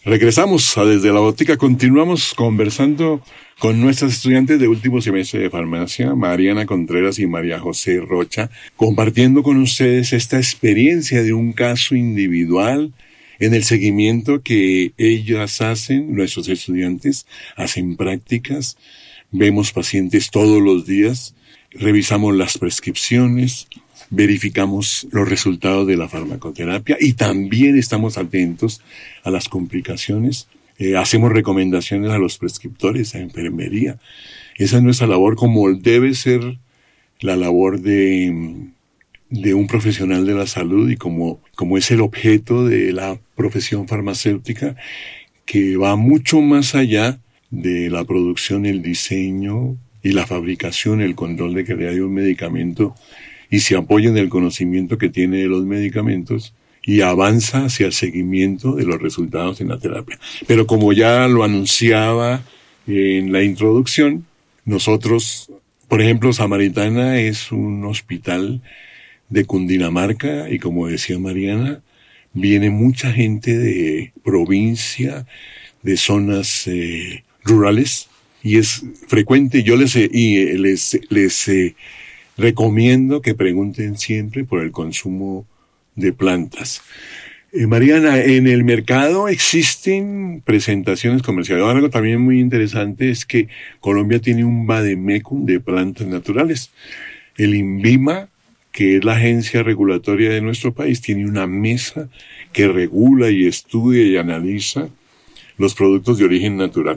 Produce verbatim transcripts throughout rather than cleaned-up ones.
Regresamos a Desde la Botica, continuamos conversando con nuestras estudiantes de último semestre de farmacia, Mariana Contreras y María José Rocha, compartiendo con ustedes esta experiencia de un caso individual en el seguimiento que ellas hacen, nuestros estudiantes hacen prácticas, vemos pacientes todos los días, revisamos las prescripciones, verificamos los resultados de la farmacoterapia y también estamos atentos a las complicaciones. Eh, hacemos recomendaciones a los prescriptores, a enfermería. Esa es nuestra labor, como debe ser la labor de, de un profesional de la salud y como, como es el objeto de la profesión farmacéutica, que va mucho más allá de la producción, el diseño y la fabricación, el control de calidad de un medicamento, y se apoya en el conocimiento que tiene de los medicamentos y avanza hacia el seguimiento de los resultados en la terapia. Pero como ya lo anunciaba en la introducción, nosotros, por ejemplo, Samaritana es un hospital de Cundinamarca y, como decía Mariana, viene mucha gente de provincia, de zonas eh, rurales, y es frecuente. Yo les, eh, y les, les eh, recomiendo que pregunten siempre por el consumo de plantas. Eh, Mariana, en el mercado existen presentaciones comerciales. Algo también muy interesante es que Colombia tiene un vademecum de plantas naturales. El INVIMA, que es la agencia regulatoria de nuestro país, tiene una mesa que regula y estudia y analiza los productos de origen natural.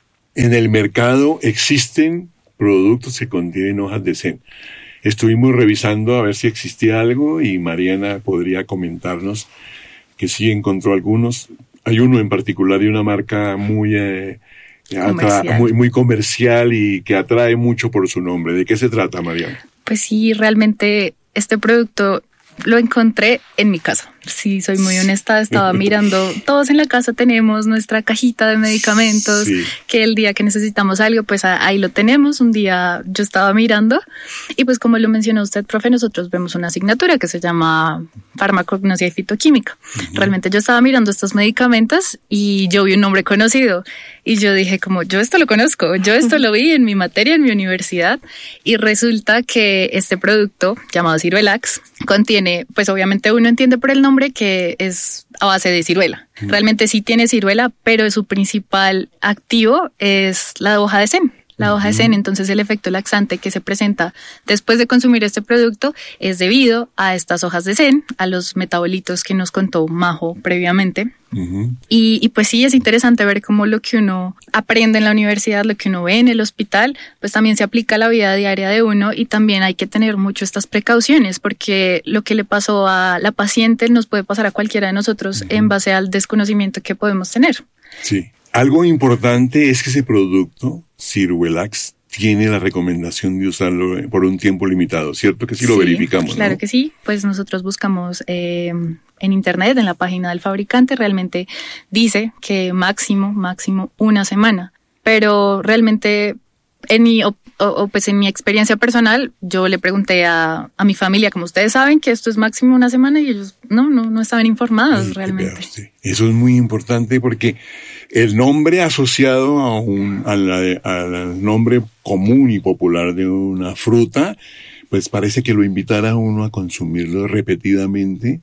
En el mercado existen productos que contienen hojas de zen. Estuvimos revisando a ver si existía algo y Mariana podría comentarnos que sí encontró algunos. Hay uno en particular de una marca muy, eh, comercial. Atra- muy, muy comercial y que atrae mucho por su nombre. ¿De qué se trata, Mariana? Pues sí, realmente este producto lo encontré en mi casa. Sí, soy muy honesta, estaba mirando, todos en la casa tenemos nuestra cajita de medicamentos, sí, que el día que necesitamos algo, pues ahí lo tenemos. Un día yo estaba mirando y pues como lo mencionó usted, profe, nosotros vemos una asignatura que se llama farmacognosia y fitoquímica. Uh-huh. Realmente yo estaba mirando estos medicamentos y yo vi un nombre conocido y yo dije como, yo esto lo conozco, yo esto lo vi en mi materia, en mi universidad, y resulta que este producto llamado Ciruelax contiene, pues obviamente uno entiende por el nombre que es a base de ciruela. Realmente sí tiene ciruela, pero su principal activo es la hoja de zen. La hoja de zen, entonces el efecto laxante que se presenta después de consumir este producto es debido a estas hojas de zen, a los metabolitos que nos contó Majo previamente. Uh-huh. Y, y pues sí, es interesante ver cómo lo que uno aprende en la universidad, lo que uno ve en el hospital, pues también se aplica a la vida diaria de uno, y también hay que tener mucho estas precauciones, porque lo que le pasó a la paciente nos puede pasar a cualquiera de nosotros, uh-huh, en base al desconocimiento que podemos tener. Sí. Algo importante es que ese producto, Ciruelax, tiene la recomendación de usarlo por un tiempo limitado, ¿cierto? Que sí, sí lo verificamos, claro, ¿no? Que sí, pues nosotros buscamos eh, en internet, en la página del fabricante, realmente dice que máximo, máximo una semana, pero realmente en mi, o, o, pues en mi experiencia personal, yo le pregunté a, a mi familia, como ustedes saben que esto es máximo una semana, y ellos no, no, no estaban informados. Ay, realmente. Eso es muy importante porque el nombre asociado a un, a la, al nombre común y popular de una fruta, pues parece que lo invitara a uno a consumirlo repetidamente.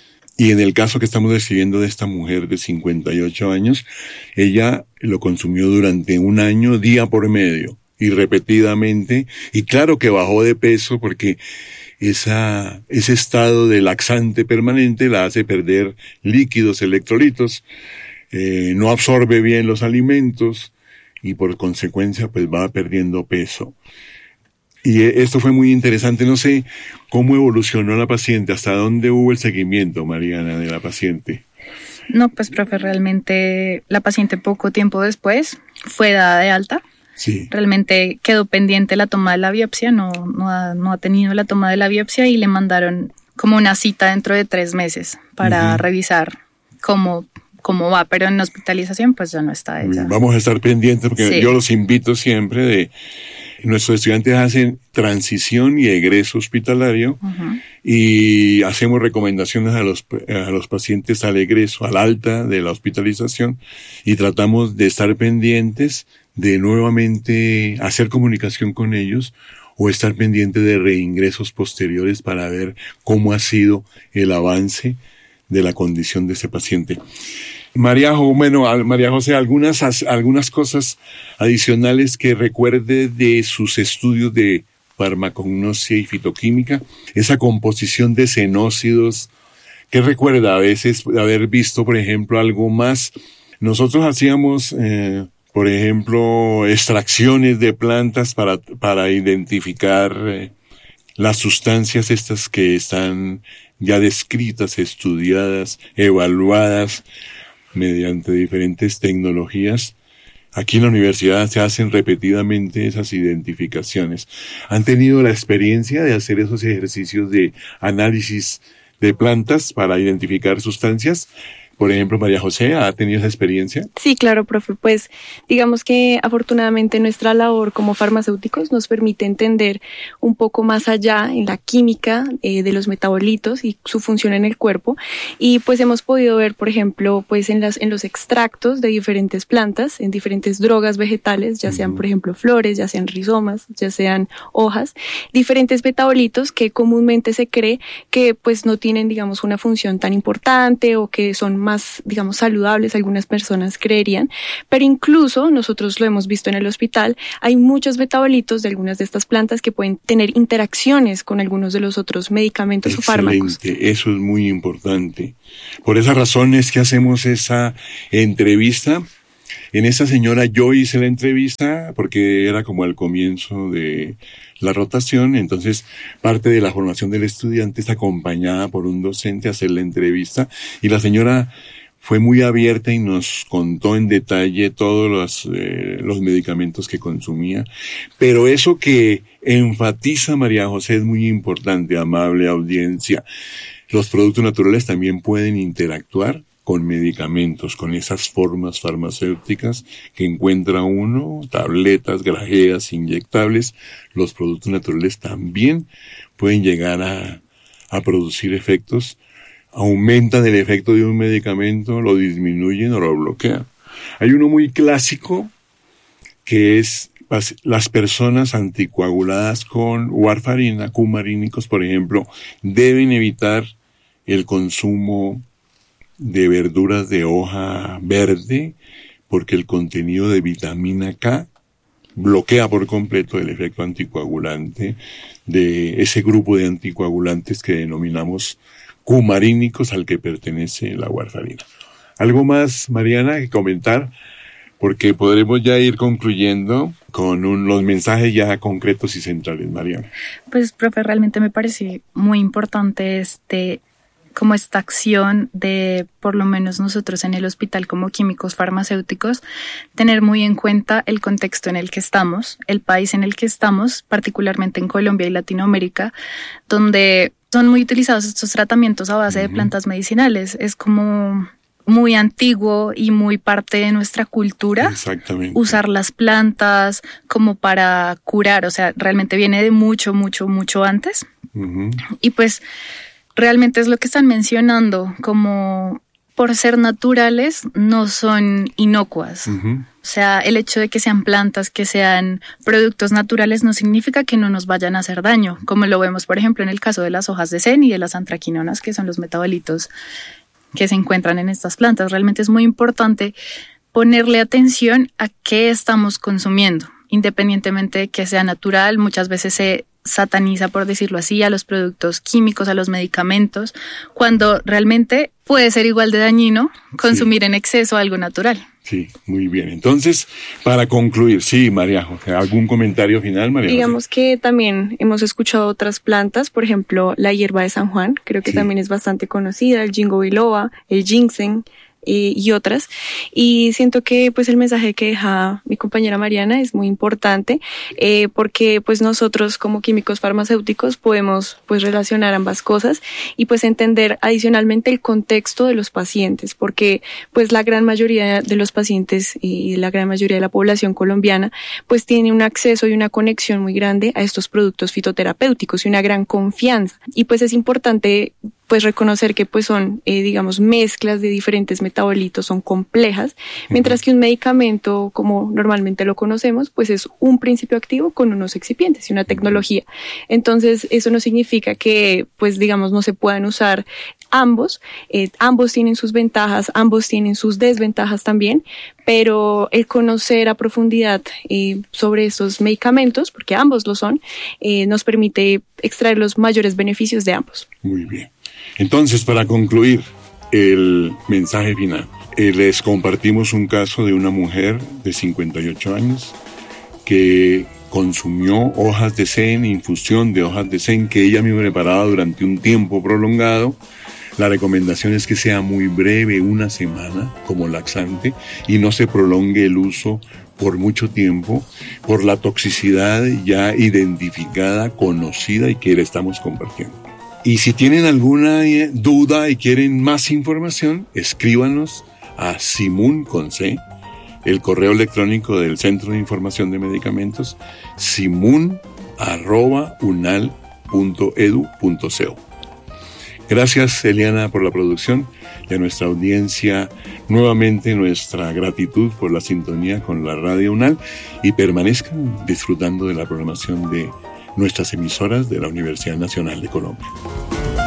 Y en el caso que estamos describiendo de esta mujer de cincuenta y ocho años, ella lo consumió durante un año, día por medio, y repetidamente. Y claro que bajó de peso porque esa, ese estado de laxante permanente la hace perder líquidos, electrolitos. Eh, no absorbe bien los alimentos y por consecuencia pues va perdiendo peso. Y esto fue muy interesante. No sé cómo evolucionó la paciente, hasta dónde hubo el seguimiento, Mariana, de la paciente. No, pues profe, realmente la paciente poco tiempo después fue dada de alta. Sí. Realmente quedó pendiente la toma de la biopsia, no, no, ha, no ha tenido la toma de la biopsia, y le mandaron como una cita dentro de tres meses para uh-huh. revisar cómo cómo va, pero en hospitalización pues ya no está ella. Vamos a estar pendientes porque sí, yo los invito siempre de... Nuestros estudiantes hacen transición y egreso hospitalario, uh-huh, y hacemos recomendaciones a los, a los pacientes al egreso, al alta de la hospitalización, y tratamos de estar pendientes de nuevamente hacer comunicación con ellos o estar pendiente de reingresos posteriores para ver cómo ha sido el avance de la condición de ese paciente. María, bueno, María José, algunas, algunas cosas adicionales que recuerde de sus estudios de farmacognosia y fitoquímica, esa composición de xenócidos, ¿qué recuerda a veces de haber visto, por ejemplo, algo más? Nosotros hacíamos, eh, por ejemplo, extracciones de plantas para, para identificar eh, las sustancias estas que están ya descritas, estudiadas, evaluadas mediante diferentes tecnologías. Aquí en la universidad se hacen repetidamente esas identificaciones. ¿Han tenido la experiencia de hacer esos ejercicios de análisis de plantas para identificar sustancias? Por ejemplo, María José, ¿ha tenido esa experiencia? Sí, claro, profe. Pues digamos que afortunadamente nuestra labor como farmacéuticos nos permite entender un poco más allá en la química eh, de los metabolitos y su función en el cuerpo. Y pues hemos podido ver, por ejemplo, pues en las en los extractos de diferentes plantas, en diferentes drogas vegetales, ya sean, uh-huh. por ejemplo, flores, ya sean rizomas, ya sean hojas, diferentes metabolitos que comúnmente se cree que pues no tienen, digamos, una función tan importante o que son más, digamos, saludables, algunas personas creerían, pero incluso nosotros lo hemos visto en el hospital, hay muchos metabolitos de algunas de estas plantas que pueden tener interacciones con algunos de los otros medicamentos Excelente. O fármacos. Eso es muy importante. Por esa razón es que hacemos esa entrevista. En esta señora yo hice la entrevista porque era como al comienzo de la rotación, entonces parte de la formación del estudiante está acompañada por un docente a hacer la entrevista, y la señora fue muy abierta y nos contó en detalle todos los, eh, los medicamentos que consumía. Pero eso que enfatiza María José es muy importante, amable audiencia. Los productos naturales también pueden interactuar con medicamentos, con esas formas farmacéuticas que encuentra uno, tabletas, grajeas, inyectables. Los productos naturales también pueden llegar a, a producir efectos, aumentan el efecto de un medicamento, lo disminuyen o lo bloquean. Hay uno muy clásico que es las personas anticoaguladas con warfarina, cumarínicos, por ejemplo, deben evitar el consumo de verduras de hoja verde, porque el contenido de vitamina K bloquea por completo el efecto anticoagulante de ese grupo de anticoagulantes que denominamos cumarínicos, al que pertenece la warfarina. ¿Algo más, Mariana, que comentar? Porque podremos ya ir concluyendo con un, los mensajes ya concretos y centrales, Mariana. Pues, profe, realmente me parece muy importante este como esta acción de, por lo menos nosotros en el hospital como químicos farmacéuticos, tener muy en cuenta el contexto en el que estamos, el país en el que estamos, particularmente en Colombia y Latinoamérica, donde son muy utilizados estos tratamientos a base uh-huh. de plantas medicinales. Es como muy antiguo y muy parte de nuestra cultura. Exactamente. Usar las plantas como para curar, o sea, realmente viene de mucho, mucho, mucho antes. Uh-huh. Y pues realmente es lo que están mencionando, como por ser naturales no son inocuas. Uh-huh. O sea, el hecho de que sean plantas, que sean productos naturales no significa que no nos vayan a hacer daño, como lo vemos, por ejemplo, en el caso de las hojas de sen y de las antraquinonas, que son los metabolitos que se encuentran en estas plantas. Realmente es muy importante ponerle atención a qué estamos consumiendo, independientemente de que sea natural. Muchas veces se sataniza, por decirlo así, a los productos químicos, a los medicamentos, cuando realmente puede ser igual de dañino consumir sí. en exceso algo natural. Sí, muy bien. Entonces, para concluir, sí, María José, ¿algún comentario final, María José? Digamos que también hemos escuchado otras plantas, por ejemplo, la hierba de San Juan, creo que sí. también es bastante conocida, el ginkgo biloba, el ginseng, eh, y otras. Y siento que pues el mensaje que deja mi compañera Mariana es muy importante eh, porque pues nosotros como químicos farmacéuticos podemos pues relacionar ambas cosas y pues entender adicionalmente el contexto de los pacientes, porque pues la gran mayoría de los pacientes y la gran mayoría de la población colombiana pues tiene un acceso y una conexión muy grande a estos productos fitoterapéuticos y una gran confianza. Y pues es importante pues reconocer que pues son, eh, digamos, mezclas de diferentes metabolitos, son complejas, mientras que un medicamento, como normalmente lo conocemos, pues es un principio activo con unos excipientes y una tecnología. Entonces, eso no significa que, pues, digamos, no se puedan usar ambos. Eh, ambos tienen sus ventajas, ambos tienen sus desventajas también, pero el conocer a profundidad eh, sobre estos medicamentos, porque ambos lo son, eh, nos permite extraer los mayores beneficios de ambos. Muy bien. Entonces, para concluir el mensaje final, eh, les compartimos un caso de una mujer de cincuenta y ocho años que consumió hojas de zen, infusión de hojas de zen que ella misma preparaba durante un tiempo prolongado. La recomendación es que sea muy breve, una semana, como laxante, y no se prolongue el uso por mucho tiempo, por la toxicidad ya identificada, conocida y que le estamos compartiendo. Y si tienen alguna duda y quieren más información, escríbanos a Simun con C, el correo electrónico del Centro de Información de Medicamentos, simun arroba unal punto edu punto co. Gracias, Eliana, por la producción y a nuestra audiencia nuevamente nuestra gratitud por la sintonía con la Radio UNAL y permanezcan disfrutando de la programación de nuestras emisoras de la Universidad Nacional de Colombia.